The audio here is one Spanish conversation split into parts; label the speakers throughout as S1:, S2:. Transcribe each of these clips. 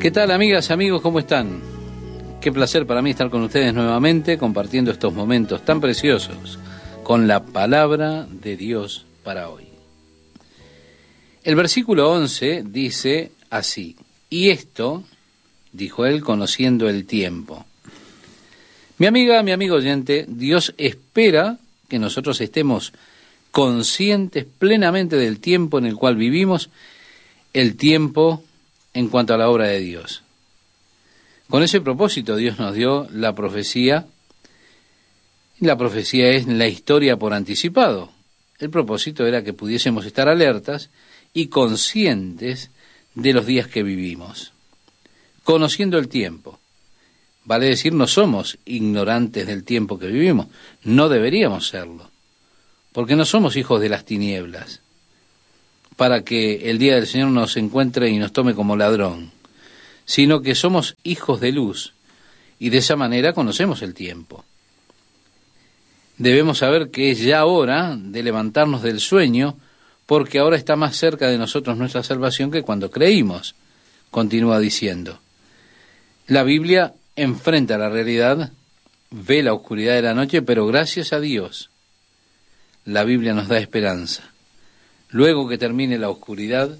S1: ¿Qué tal, amigas, amigos? ¿Cómo están? Qué placer para mí estar con ustedes nuevamente compartiendo estos momentos tan preciosos con la palabra de Dios para hoy. El versículo 11 dice así: y esto, dijo él, conociendo el tiempo. Mi amiga, mi amigo oyente, Dios espera que nosotros estemos conscientes plenamente del tiempo en el cual vivimos, el tiempo en cuanto a la obra de Dios. Con ese propósito Dios nos dio la profecía, y la profecía es la historia por anticipado. El propósito era que pudiésemos estar alertas y conscientes de los días que vivimos, conociendo el tiempo. Vale decir, no somos ignorantes del tiempo que vivimos, no deberíamos serlo, porque no somos hijos de las tinieblas, para que el día del Señor nos encuentre y nos tome como ladrón, sino que somos hijos de luz, y de esa manera conocemos el tiempo. Debemos saber que es ya hora de levantarnos del sueño, porque ahora está más cerca de nosotros nuestra salvación que cuando creímos, continúa diciendo. La Biblia enfrenta la realidad, ve la oscuridad de la noche, pero gracias a Dios, la Biblia nos da esperanza. Luego que termine la oscuridad,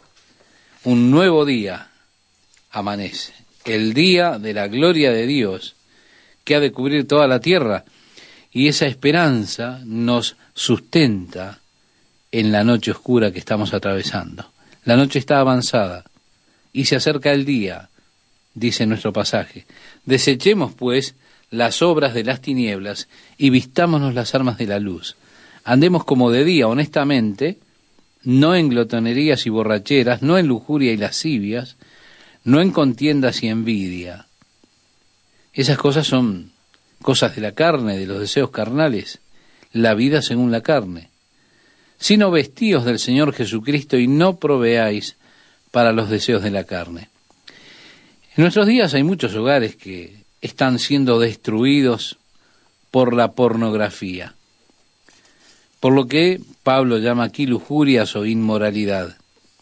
S1: un nuevo día amanece, el día de la gloria de Dios, que ha de cubrir toda la tierra, y esa esperanza nos sustenta en la noche oscura que estamos atravesando. La noche está avanzada, y se acerca el día, dice nuestro pasaje. Desechemos, pues, las obras de las tinieblas, y vistámonos las armas de la luz. Andemos como de día, honestamente, no en glotonerías y borracheras, no en lujuria y lascivias, no en contiendas y envidia. Esas cosas son cosas de la carne, de los deseos carnales, la vida según la carne. Sino vestíos del Señor Jesucristo y no proveáis para los deseos de la carne. En nuestros días hay muchos hogares que están siendo destruidos por la pornografía, por lo que Pablo llama aquí lujurias o inmoralidad.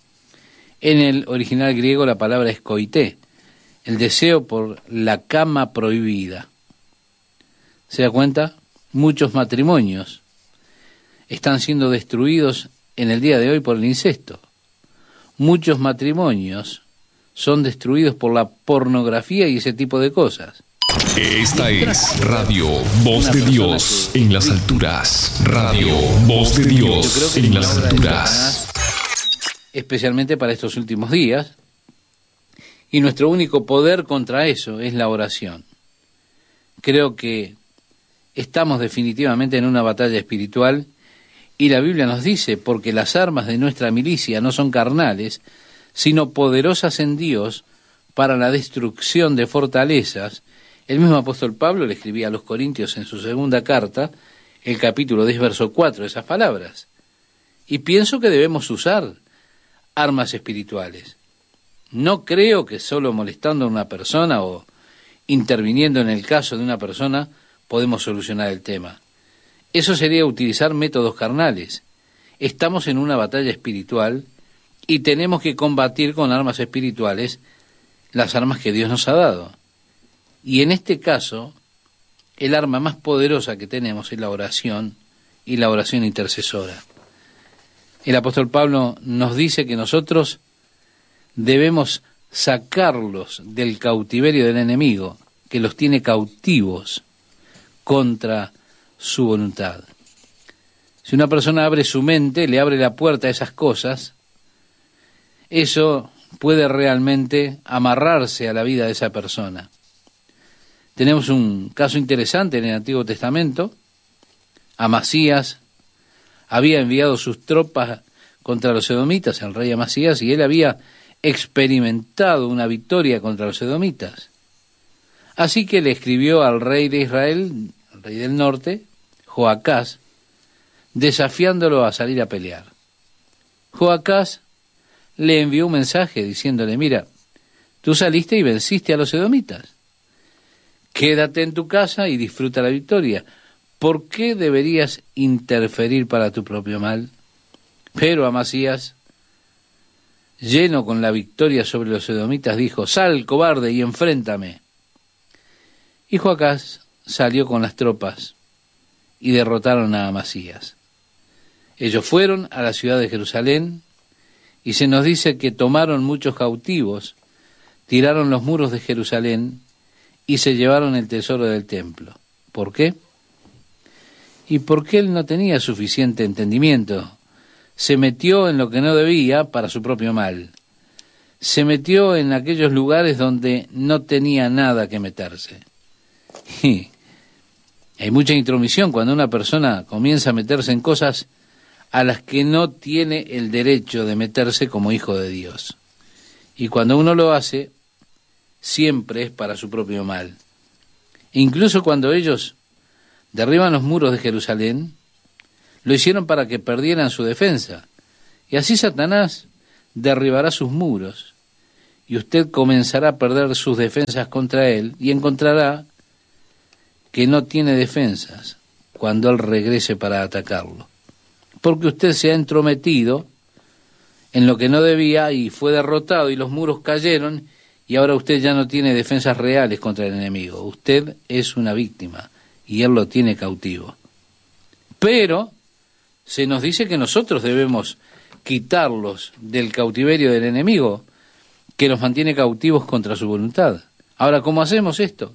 S1: En el original griego la palabra es koité, el deseo por la cama prohibida. ¿Se da cuenta? Muchos matrimonios están siendo destruidos en el día de hoy por el incesto. Muchos matrimonios son destruidos por la pornografía y ese tipo de cosas.
S2: Esta es Radio Voz de Dios en las alturas. Radio Voz de Dios en las alturas.
S1: Especialmente para estos últimos días. Y nuestro único poder contra eso es la oración. Creo que estamos definitivamente en una batalla espiritual y la Biblia nos dice, porque las armas de nuestra milicia no son carnales, sino poderosas en Dios para la destrucción de fortalezas. El mismo apóstol Pablo le escribía a los Corintios en su segunda carta, el capítulo 10, verso 4, esas palabras. Y pienso que debemos usar armas espirituales. No creo que solo molestando a una persona o interviniendo en el caso de una persona podemos solucionar el tema. Eso sería utilizar métodos carnales. Estamos en una batalla espiritual y tenemos que combatir con armas espirituales las armas que Dios nos ha dado. Y en este caso, el arma más poderosa que tenemos es la oración y la oración intercesora. El apóstol Pablo nos dice que nosotros debemos sacarlos del cautiverio del enemigo, que los tiene cautivos contra su voluntad. Si una persona abre su mente, le abre la puerta a esas cosas, eso puede realmente amarrarse a la vida de esa persona. Tenemos un caso interesante en el Antiguo Testamento. Amasías había enviado sus tropas contra los edomitas, el rey Amasías, y él había experimentado una victoria contra los edomitas. Así que le escribió al rey de Israel, al rey del norte, Joacás, desafiándolo a salir a pelear. Joacás le envió un mensaje diciéndole, mira, tú saliste y venciste a los edomitas. Quédate en tu casa y disfruta la victoria. ¿Por qué deberías interferir para tu propio mal? Pero Amasías lleno con la victoria sobre los edomitas, dijo: «Sal, cobarde, y enfréntame». Y Joacás salió con las tropas y derrotaron a Amasías. Ellos fueron a la ciudad de Jerusalén y se nos dice que tomaron muchos cautivos, tiraron los muros de Jerusalén y se llevaron el tesoro del templo. ¿Por qué? Y porque él no tenía suficiente entendimiento. Se metió en lo que no debía para su propio mal. Se metió en aquellos lugares donde no tenía nada que meterse. Y hay mucha intromisión cuando una persona comienza a meterse en cosas a las que no tiene el derecho de meterse como hijo de Dios. Y cuando uno lo hace, siempre es para su propio mal. Incluso cuando ellos derriban los muros de Jerusalén, lo hicieron para que perdieran su defensa. Y así Satanás derribará sus muros, y usted comenzará a perder sus defensas contra él, y encontrará que no tiene defensas cuando él regrese para atacarlo. Porque usted se ha entrometido en lo que no debía y fue derrotado y los muros cayeron, y ahora usted ya no tiene defensas reales contra el enemigo. Usted es una víctima y él lo tiene cautivo. Pero se nos dice que nosotros debemos quitarlos del cautiverio del enemigo, que los mantiene cautivos contra su voluntad. Ahora, ¿cómo hacemos esto?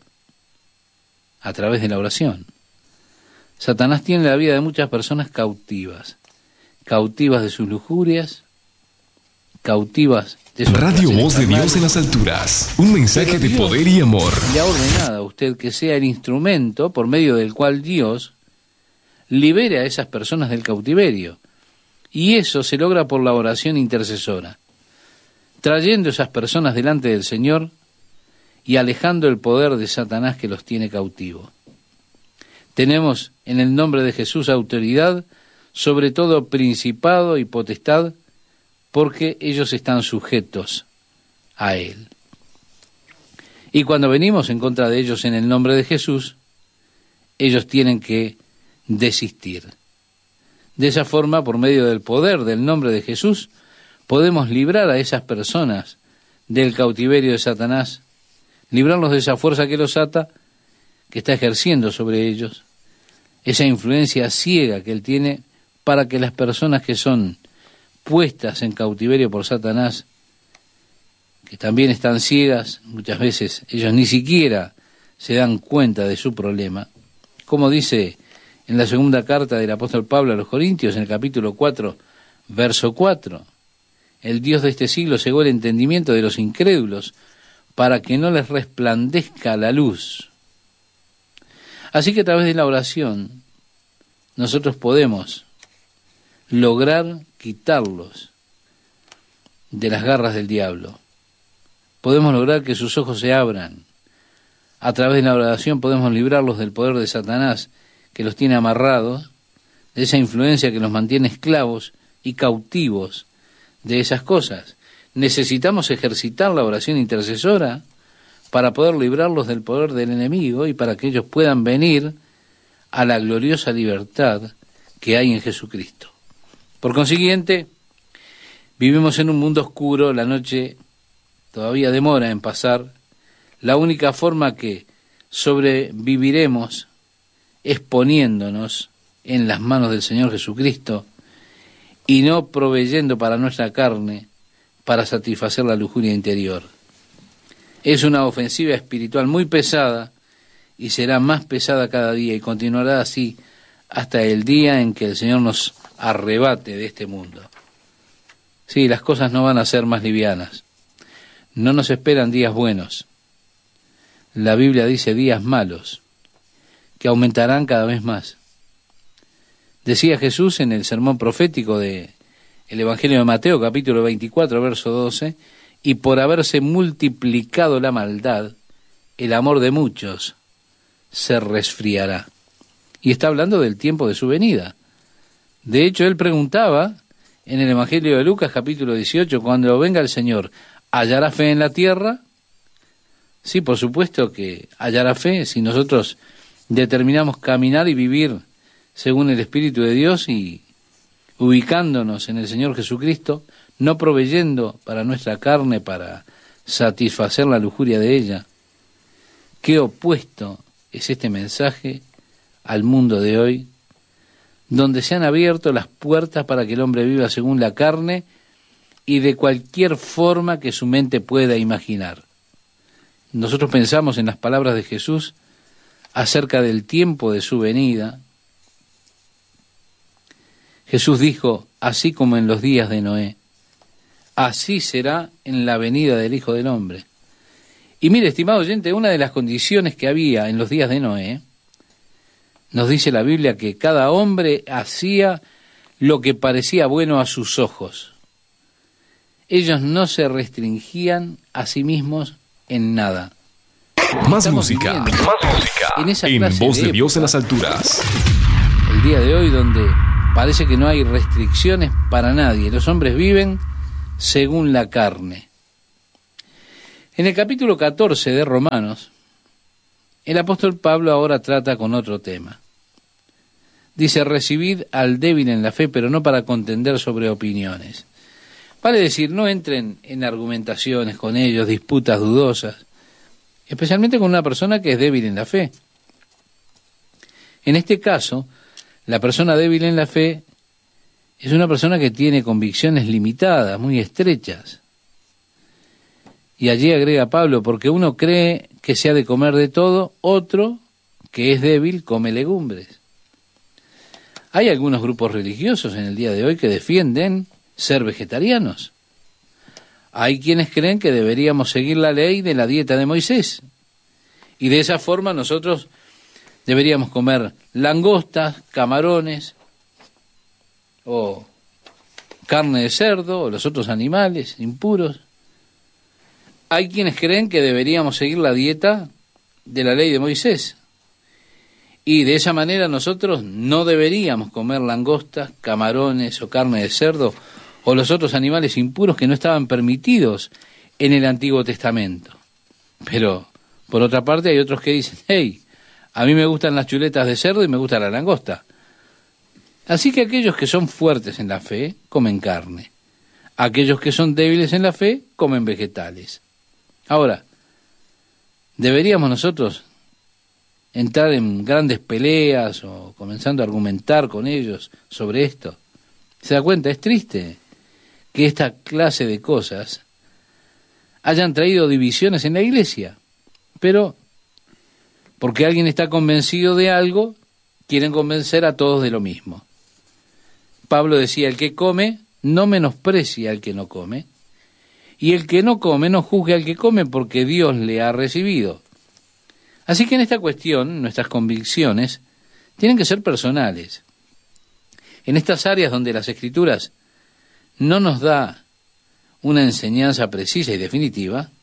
S1: A través de la oración. Satanás tiene la vida de muchas personas cautivas de sus lujurias, cautivas de sus
S2: Radio Voz de Dios en las alturas, un mensaje de poder y amor.
S1: Le ha ordenado a usted que sea el instrumento por medio del cual Dios libere a esas personas del cautiverio, y eso se logra por la oración intercesora, trayendo esas personas delante del Señor y alejando el poder de Satanás que los tiene cautivos. Tenemos en el nombre de Jesús autoridad sobre todo principado y potestad, porque ellos están sujetos a Él. Y cuando venimos en contra de ellos en el nombre de Jesús, ellos tienen que desistir. De esa forma, por medio del poder del nombre de Jesús, podemos librar a esas personas del cautiverio de Satanás, librarlos de esa fuerza que los ata, que está ejerciendo sobre ellos, esa influencia ciega que él tiene para que las personas que son puestas en cautiverio por Satanás, que también están ciegas, muchas veces ellos ni siquiera se dan cuenta de su problema, como dice en la segunda carta del apóstol Pablo a los Corintios, en el capítulo 4, verso 4, el Dios de este siglo cegó el entendimiento de los incrédulos para que no les resplandezca la luz. Así que a través de la oración nosotros podemos lograr quitarlos de las garras del diablo. Podemos lograr que sus ojos se abran. A través de la oración podemos librarlos del poder de Satanás que los tiene amarrados, de esa influencia que los mantiene esclavos y cautivos de esas cosas. Necesitamos ejercitar la oración intercesora para poder librarlos del poder del enemigo y para que ellos puedan venir a la gloriosa libertad que hay en Jesucristo. Por consiguiente, vivimos en un mundo oscuro, la noche todavía demora en pasar. La única forma que sobreviviremos es poniéndonos en las manos del Señor Jesucristo y no proveyendo para nuestra carne para satisfacer la lujuria interior. Es una ofensiva espiritual muy pesada y será más pesada cada día y continuará así hasta el día en que el Señor nos arrebate de este mundo. Sí, las cosas no van a ser más livianas. No nos esperan días buenos. La Biblia dice días malos, que aumentarán cada vez más. Decía Jesús en el sermón profético de el Evangelio de Mateo, capítulo 24, verso 12, y por haberse multiplicado la maldad, el amor de muchos se resfriará. Y está hablando del tiempo de su venida. De hecho, él preguntaba en el Evangelio de Lucas, capítulo 18, cuando venga el Señor, ¿hallará fe en la tierra? Sí, por supuesto que hallará fe si nosotros determinamos caminar y vivir según el Espíritu de Dios y ubicándonos en el Señor Jesucristo, no proveyendo para nuestra carne para satisfacer la lujuria de ella. Qué opuesto es este mensaje al mundo de hoy, donde se han abierto las puertas para que el hombre viva según la carne y de cualquier forma que su mente pueda imaginar. Nosotros pensamos en las palabras de Jesús acerca del tiempo de su venida. Jesús dijo, así como en los días de Noé, así será en la venida del Hijo del Hombre. Y mire, estimado oyente, una de las condiciones que había en los días de Noé, nos dice la Biblia que cada hombre hacía lo que parecía bueno a sus ojos. Ellos no se restringían a sí mismos en nada.
S2: Más música
S1: en esa
S2: en
S1: clase
S2: Voz de
S1: época,
S2: Dios en las alturas.
S1: el día de hoy, donde parece que no hay restricciones para nadie. Los hombres viven según la carne. En el capítulo 14 de Romanos, el apóstol Pablo ahora trata con otro tema. Dice, recibid al débil en la fe, pero no para contender sobre opiniones. Vale decir, no entren en argumentaciones con ellos, disputas dudosas, especialmente con una persona que es débil en la fe. En este caso, la persona débil en la fe es una persona que tiene convicciones limitadas, muy estrechas. Y allí agrega Pablo, porque uno cree que se ha de comer de todo, otro, que es débil, come legumbres. Hay algunos grupos religiosos en el día de hoy que defienden ser vegetarianos. Hay quienes creen que deberíamos seguir la ley de la dieta de Moisés. Y de esa forma nosotros deberíamos comer langostas, camarones, o carne de cerdo, o los otros animales impuros. Hay quienes creen que deberíamos seguir la dieta de la ley de Moisés. Y de esa manera nosotros no deberíamos comer langostas, camarones o carne de cerdo o los otros animales impuros que no estaban permitidos en el Antiguo Testamento. Pero, por otra parte, hay otros que dicen, hey, a mí me gustan las chuletas de cerdo y me gusta la langosta. Así que aquellos que son fuertes en la fe comen carne. Aquellos que son débiles en la fe comen vegetales. Ahora, ¿deberíamos nosotros entrar en grandes peleas o comenzando a argumentar con ellos sobre esto? ¿Se da cuenta? Es triste que esta clase de cosas hayan traído divisiones en la iglesia, pero porque alguien está convencido de algo, quieren convencer a todos de lo mismo. Pablo decía, el que come no menosprecia al que no come, y el que no come no juzgue al que come porque Dios le ha recibido. Así que en esta cuestión, nuestras convicciones tienen que ser personales. En estas áreas donde las Escrituras no nos da una enseñanza precisa y definitiva,